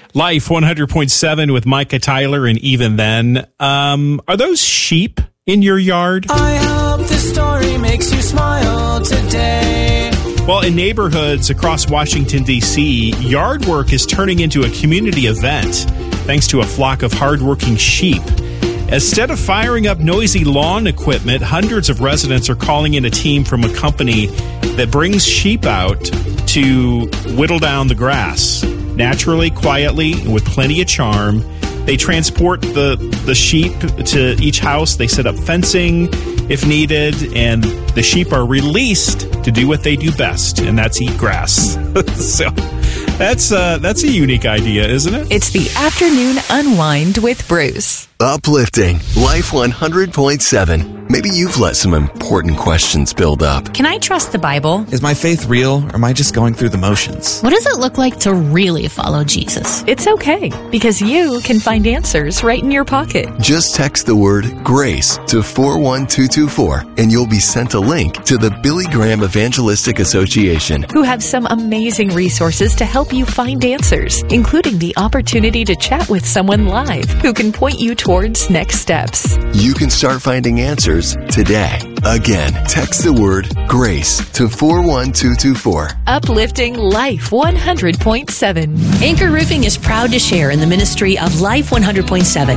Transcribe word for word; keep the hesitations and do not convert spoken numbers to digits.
Life one hundred point seven with Micah Tyler and Even Then. Um, are those sheep in your yard? I hope this story makes you smile today. Well, in neighborhoods across Washington, D C, yard work is turning into a community event thanks to a flock of hardworking sheep. Instead of firing up noisy lawn equipment, hundreds of residents are calling in a team from a company that brings sheep out to whittle down the grass. Naturally, quietly, with plenty of charm. They transport the, the sheep to each house. They set up fencing if needed, and the sheep are released to do what they do best, and that's eat grass. So that's uh, that's a unique idea, isn't it? It's the Afternoon Unwind with Bruce. Uplifting Life one hundred point seven. Maybe you've let some important questions build up. Can I trust the Bible? Is my faith real, or am I just going through the motions? What does it look like to really follow Jesus? It's okay, because you can find answers right in your pocket. Just text the word GRACE to four one two two four, and you'll be sent a link to the Billy Graham Evangelistic Association, who have some amazing resources to help you find answers, including the opportunity to chat with someone live who can point you towards next steps. You can start finding answers today. Again, text the word GRACE to four one two two four. Uplifting Life one hundred point seven. Anchor Roofing is proud to share in the ministry of Life one hundred point seven.